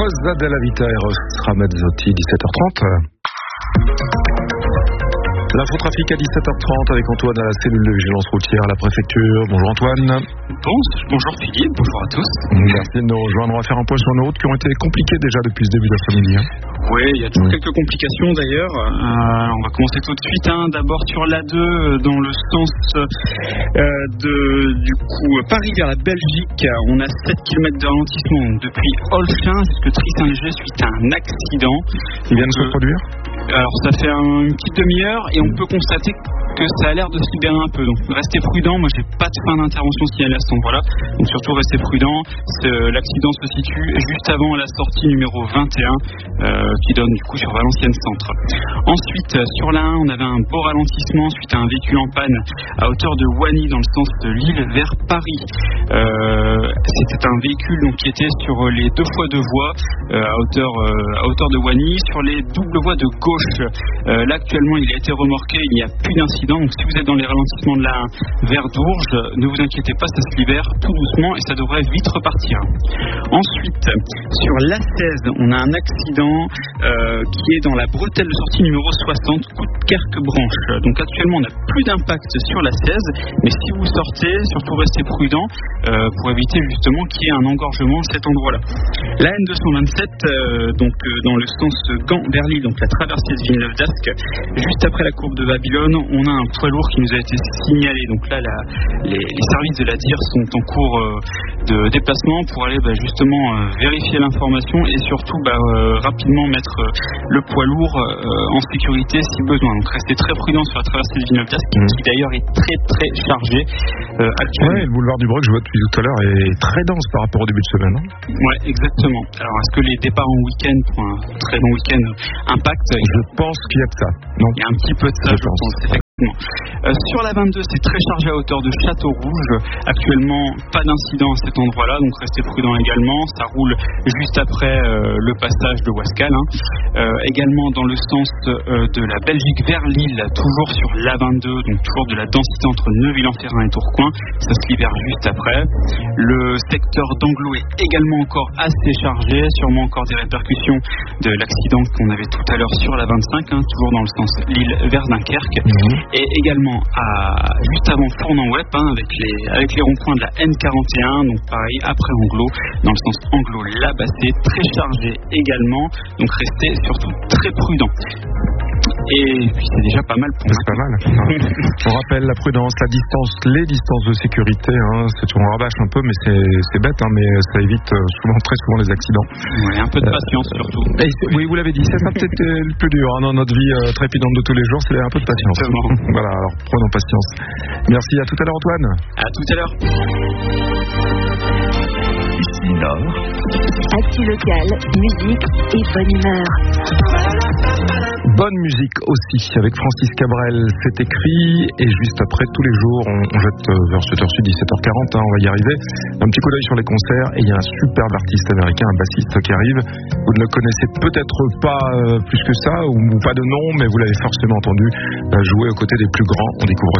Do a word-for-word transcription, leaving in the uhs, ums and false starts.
Cosa della vita, Eros Ramazzotti, dix-sept heures trente. L'infotrafic à dix-sept heures trente avec Antoine à la cellule de vigilance routière à la préfecture. Bonjour Antoine. Bon, bonjour Philippe, bonjour à tous. Merci de nous rejoindre. On va faire un point sur nos routes qui ont été compliquées déjà depuis ce début d'après-midi. Hein. Oui, il y a toujours mmh. quelques complications d'ailleurs. Euh, on va commencer tout de suite. Hein. D'abord sur l'A deux, dans le sens euh, de du coup Paris vers la Belgique. On a sept kilomètres de ralentissement depuis Olchin jusqu'à Tristan-Léger suite à un accident. Il vient de se produire ? Alors ça fait un, une petite demi-heure et on peut constater que ça a l'air de se libérer un peu. Donc restez prudents. Moi j'ai pas de fin d'intervention signalée à cet endroit-là. Donc surtout restez prudents. L'accident se situe juste avant la sortie numéro vingt et un euh, qui donne du coup sur Valenciennes Centre. Ensuite sur la un, on avait un beau ralentissement suite à un véhicule en panne à hauteur de Wany dans le sens de Lille vers Paris. Euh, C'était un véhicule donc qui était sur les deux fois deux voies euh, à hauteur euh, à hauteur de Wany sur les doubles voies de gauche. Euh, là actuellement il a été remorqué, il n'y a plus d'incident, donc si vous êtes dans les ralentissements de la un vers Dourges, ne vous inquiétez pas, ça se libère tout doucement et ça devrait vite repartir. Ensuite sur l'A seize, on a un accident euh, qui est dans la bretelle de sortie numéro soixante, Coudekerque-Branche. Donc actuellement on n'a plus d'impact sur l'A seize, mais si vous sortez, surtout restez prudent euh, pour éviter justement qu'il y ait un engorgement à cet endroit-là. La N deux cent vingt-sept, euh, donc euh, dans le sens Gand vers Lille, donc la traversée de Villeneuve d'Ascq, juste après la courbe de Babylone, on a un poids lourd qui nous a été signalé. Donc là, la, les, les services de la D I R sont en cours euh, de déplacement pour aller bah, justement euh, vérifier l'information et surtout bah, euh, rapidement mettre euh, le poids lourd euh, en sécurité si besoin. Donc restez très prudents sur la traversée de Villeneuve d'Ascq, mmh. qui d'ailleurs est très très chargée euh, actuellement. Ouais, le boulevard du Broc, je vois depuis tout à l'heure, est très dense par rapport au début de semaine. Hein. Ouais, exactement. Alors est-ce que les départs en week-end pour un très long week-end impactent ? Je pense qu'il y a de ça. Non. Il y a un petit peu de ça, je, je pense. pense effectivement. Euh, sur la vingt-deux, c'est très chargé à hauteur de Château-Rouge. Actuellement, pas d'incident à cet endroit-là, donc restez prudents également. Ça roule juste après euh, le passage de Wascal. Hein. Euh, également dans le sens euh, de la Belgique vers Lille, toujours sur l'A vingt-deux, donc toujours de la densité entre Neuville-en-Ferrain et Tourcoing. Ça se libère juste après. Le secteur d'Anglo est également encore assez chargé, sûrement encore des répercussions de l'accident qu'on avait tout à l'heure sur la vingt-cinq, hein, toujours dans le sens Lille vers Dunkerque. Mmh. Et également à, juste avant Fournan-Wep, hein, avec les, avec les ronds-points de la N quarante et un, donc pareil après Anglo, dans le sens Anglo-Labassé, très chargé également, donc restez surtout très prudents. Et puis c'est déjà pas mal pour C'est pas mal. On rappelle la prudence, la distance, les distances de sécurité. Hein, c'est, on rabâche un peu, mais c'est, c'est bête, hein, mais ça évite souvent, très souvent les accidents. Oui, un peu de patience euh, surtout. Et oui, vous l'avez dit, c'est ça peut-être le plus dur hein, dans notre vie euh, trépidante de tous les jours, c'est un peu de patience. Voilà, alors prenons patience. Merci, à tout à l'heure Antoine. À tout à l'heure. Ici Nord. Actu local, musique et bonne humeur. Bonne musique aussi avec Francis Cabrel, c'est écrit et juste après tous les jours on, on jette vers cette heure-ci dix-sept heures quarante, hein, on va y arriver, un petit coup d'œil sur les concerts et il y a un superbe artiste américain, un bassiste qui arrive, vous ne le connaissez peut-être pas euh, plus que ça ou, ou pas de nom mais vous l'avez forcément entendu euh, jouer aux côtés des plus grands, on découvre